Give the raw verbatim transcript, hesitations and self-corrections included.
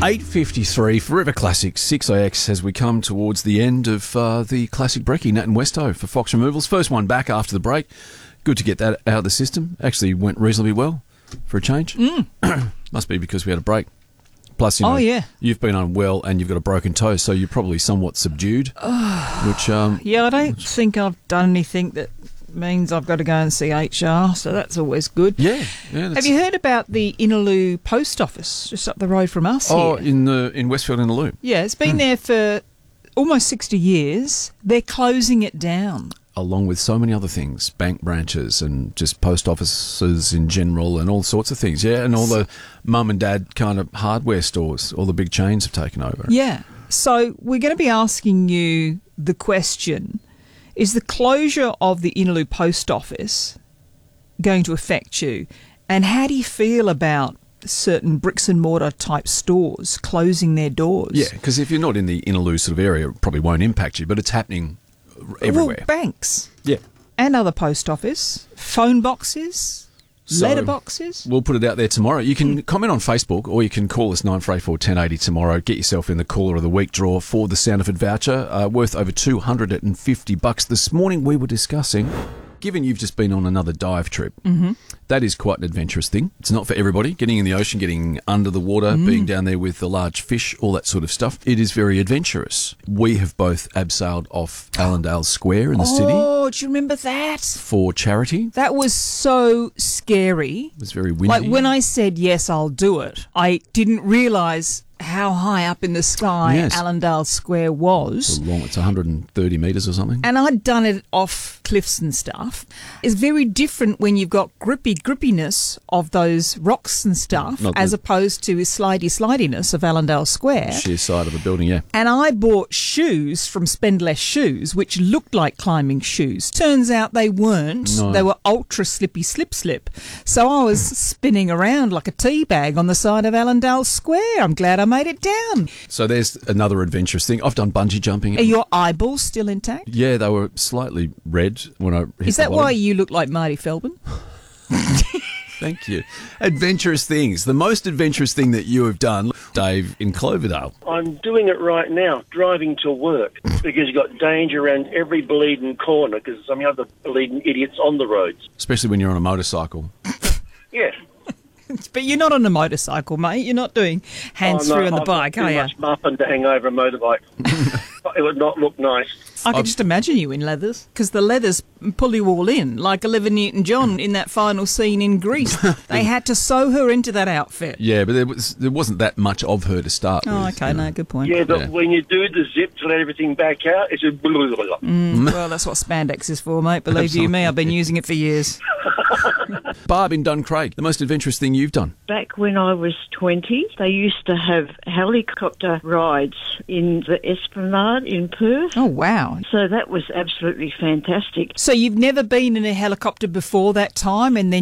eight fifty-three Forever Classic six A X as we come towards the end of uh, the Classic Brekkie, Nat and Westo for Fox Removals. First one back after the break. Good to get that out of the system. Actually went reasonably well for a change. Mm. Must be because we had a break. Plus, you know, oh, yeah. you've been unwell and you've got a broken toe, so you're probably somewhat subdued. which um, Yeah, I don't which, think I've done anything that means I've got to go and see H R, so that's always good. Yeah. yeah Have you heard about the Innaloo Post Office just up the road from us Oh, here? in the in Westfield Innaloo. Yeah, it's been there for almost sixty years. They're closing it down. Along with so many other things, bank branches and just post offices in general and all sorts of things, yeah, and all the mum and dad kind of hardware stores, all the big chains have taken over. Yeah. So we're going to be asking you the question, is the closure of the Innaloo Post Office going to affect you? And how do you feel about certain bricks and mortar type stores closing their doors? Yeah, because if you're not in the Innaloo sort of area, it probably won't impact you, but it's happening everywhere. Well, banks. Yeah. And other post office, phone boxes, So, letter boxes. We'll put it out there tomorrow. You can comment on Facebook or you can call us nine four eight four, one oh eight oh tomorrow. Get yourself in the Caller of the Week draw for the Soundford voucher, uh, worth over two hundred fifty bucks. This morning we were discussing, given you've just been on another dive trip, Mm-hmm. that is quite an adventurous thing. It's not for everybody. Getting in the ocean, getting under the water, Mm. being down there with the large fish, all that sort of stuff. It is very adventurous. We have both abseiled off Allendale Square in the city Oh, do you remember that? for charity. That was so scary. It was very windy. Like when I said, yes, I'll do it, I didn't realise how high up in the sky Yes. Allendale Square was. It's long, it's one hundred thirty metres or something. And I'd done it off cliffs and stuff. It's very different when you've got grippy grippiness of those rocks and stuff Not as the- opposed to slidey slidiness of Allendale Square. Sheer side of the building, yeah. And I bought shoes from Spendless Shoes, which looked like climbing shoes. Turns out they weren't. No. They were ultra slippy slip slip. So I was spinning around like a tea bag on the side of Allendale Square. I'm glad I made it down. So there's another adventurous thing. I've done bungee jumping. Are your eyeballs still intact? Yeah, they were slightly red when I hit Is the that bottom. why you look like Marty Feldman? Thank you. Adventurous things. The most adventurous thing that you have done, Dave, in Cloverdale. I'm doing it right now, driving to work, because you've got danger around every bleeding corner because there's some other bleeding idiots on the roads. Especially when you're on a motorcycle. Yeah. But you're not on a motorcycle, mate. You're not doing hands-free Oh, no, on the I've bike, got are too you? much muffin to hang over a motorbike. It would not look nice. I could I've- just imagine you in leathers, because the leathers pull you all in, like Olivia Newton-John in that final scene in Grease. They had to sew her into that outfit. Yeah, but there, was, there wasn't that much of her to start Oh, with. okay, you know. no, good point. Yeah, but Yeah. when you do the zip to let everything back out, it's just... Blah, blah, blah, blah. Mm, well, that's what spandex is for, mate. Believe you me, I've been using it for years. Barb in Duncraig, the most adventurous thing you've done. Back when I was twenty, they used to have helicopter rides in the Esplanade in Perth. Oh, wow. So that was absolutely fantastic. So you've never been in a helicopter before that time, and then